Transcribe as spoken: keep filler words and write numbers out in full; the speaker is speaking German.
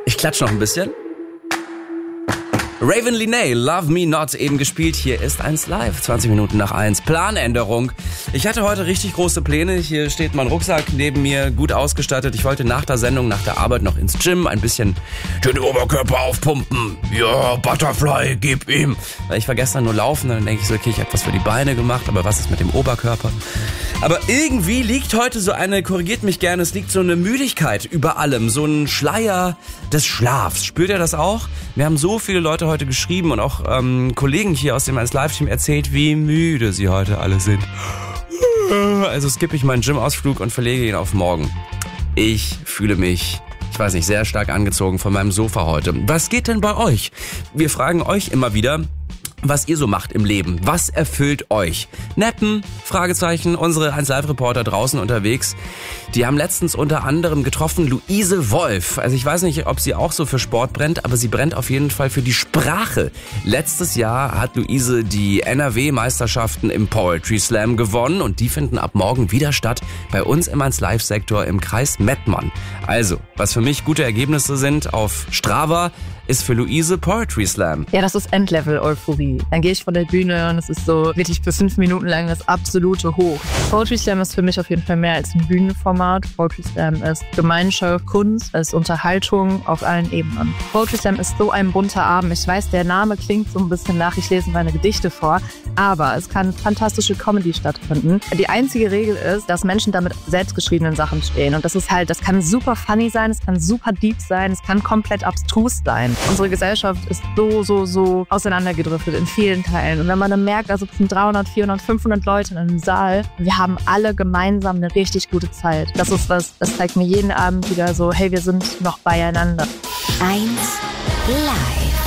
Ich klatsche noch ein bisschen. Raven Lenae, Love Me Not, eben gespielt. Hier ist eins live, zwanzig Minuten nach eins. Planänderung. Ich hatte heute richtig große Pläne. Hier steht mein Rucksack neben mir, gut ausgestattet. Ich wollte nach der Sendung, nach der Arbeit noch ins Gym, ein bisschen den Oberkörper aufpumpen. Ja, Butterfly, gib ihm. Ich war gestern nur laufen, dann denke ich so, okay, ich habe was für die Beine gemacht, aber was ist mit dem Oberkörper? Aber irgendwie liegt heute so eine, korrigiert mich gerne, es liegt so eine Müdigkeit über allem, so ein Schleier des Schlafs. Spürt ihr das auch? Wir haben so viele Leute heute geschrieben und auch ähm, Kollegen hier aus dem eins Live-Team erzählt, wie müde sie heute alle sind. Also skippe ich meinen Gym-Ausflug und verlege ihn auf morgen. Ich fühle mich, ich weiß nicht, sehr stark angezogen von meinem Sofa heute. Was geht denn bei euch? Wir fragen euch immer wieder, was ihr so macht im Leben. Was erfüllt euch? Nappen? Fragezeichen. Unsere eins Live-Reporter draußen unterwegs, die haben letztens unter anderem getroffen Luise Wolf. Also ich weiß nicht, ob sie auch so für Sport brennt, aber sie brennt auf jeden Fall für die Sprache. Letztes Jahr hat Luise die N R W-Meisterschaften im Poetry Slam gewonnen und die finden ab morgen wieder statt bei uns im eins Live-Sektor im Kreis Mettmann. Also, was für mich gute Ergebnisse sind auf Strava, ist für Luise Poetry Slam. Ja, das ist Endlevel-Euphorie. Dann gehe ich von der Bühne und es ist so wirklich für fünf Minuten lang das absolute Hoch. Poetry Slam ist für mich auf jeden Fall mehr als ein Bühnenformat. Poetry Slam ist Gemeinschaft, Kunst, ist Unterhaltung auf allen Ebenen. Poetry Slam ist so ein bunter Abend. Ich weiß, der Name klingt so ein bisschen nach, ich lese meine Gedichte vor, aber es kann fantastische Comedy stattfinden. Die einzige Regel ist, dass Menschen da mit selbstgeschriebenen Sachen stehen und das ist halt, das kann super funny sein, es kann super deep sein, es kann komplett abstrus sein. Unsere Gesellschaft ist so, so, so auseinandergedriftet in vielen Teilen. Und wenn man dann merkt, da sitzen dreihundert, vierhundert, fünfhundert Leute in einem Saal und wir haben alle gemeinsam eine richtig gute Zeit. Das ist was, das zeigt mir jeden Abend wieder so, hey, wir sind noch beieinander. eins live.